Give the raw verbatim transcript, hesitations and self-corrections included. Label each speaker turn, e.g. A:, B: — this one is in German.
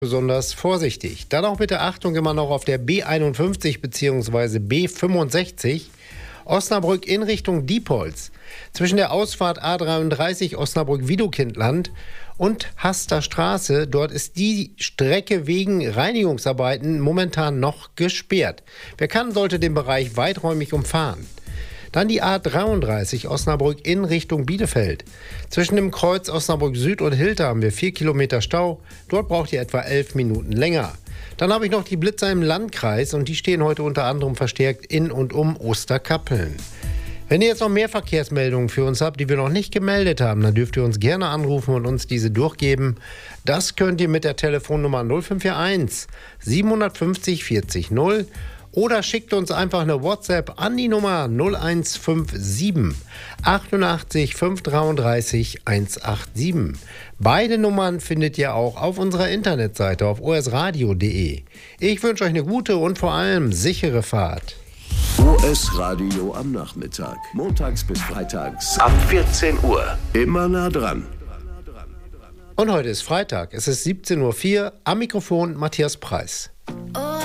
A: besonders vorsichtig. Dann auch bitte Achtung immer noch auf der B einundfünfzig bzw. B fünfundsechzig Osnabrück in Richtung Diepholz. Zwischen der Ausfahrt A dreiunddreißig Osnabrück-Widokindland und Haster Straße, dort ist die Strecke wegen Reinigungsarbeiten momentan noch gesperrt. Wer kann, sollte den Bereich weiträumig umfahren. Dann die A dreiunddreißig Osnabrück in Richtung Bielefeld. Zwischen dem Kreuz Osnabrück Süd und Hilter haben wir vier Kilometer Stau. Dort braucht ihr etwa elf Minuten länger. Dann habe ich noch die Blitzer im Landkreis und die stehen heute unter anderem verstärkt in und um Osterkappeln. Wenn ihr jetzt noch mehr Verkehrsmeldungen für uns habt, die wir noch nicht gemeldet haben, dann dürft ihr uns gerne anrufen und uns diese durchgeben. Das könnt ihr mit der Telefonnummer null fünf vier eins siebenhundertfünfzig vierzig null oder schickt uns einfach eine WhatsApp an die Nummer null eins fünf sieben achtundachtzig fünfhundertdreiunddreißig hundertsiebenundachtzig. Beide Nummern findet ihr auch auf unserer Internetseite auf o s radio punkt d e. Ich wünsche euch eine gute und vor allem sichere Fahrt.
B: O S Radio am Nachmittag. Montags bis freitags ab vierzehn Uhr. Immer nah dran.
A: Und heute ist Freitag. Es ist siebzehn Uhr vier. Am Mikrofon Matthias Preis.